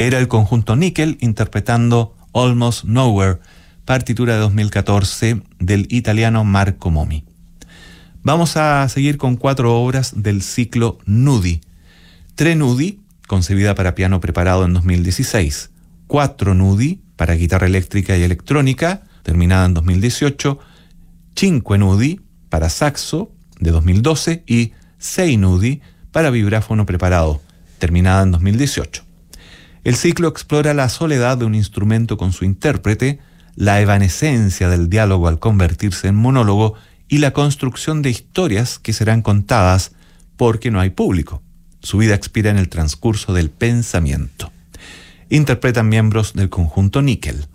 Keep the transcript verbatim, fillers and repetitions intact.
Era el conjunto Nickel interpretando Almost Nowhere, partitura de dos mil catorce del italiano Marco Momi. Vamos a seguir con cuatro obras del ciclo Nudi. Tre Nudi, concebida para piano preparado en dos mil dieciséis. Cuatro Nudi, para guitarra eléctrica y electrónica, terminada en dos mil dieciocho. Cinque Nudi, para saxo, de dos mil doce. Y Sei Nudi, para vibráfono preparado, terminada en dos mil dieciocho. El ciclo explora la soledad de un instrumento con su intérprete, la evanescencia del diálogo al convertirse en monólogo y la construcción de historias que serán contadas porque no hay público. Su vida expira en el transcurso del pensamiento. Interpretan miembros del conjunto Nickel.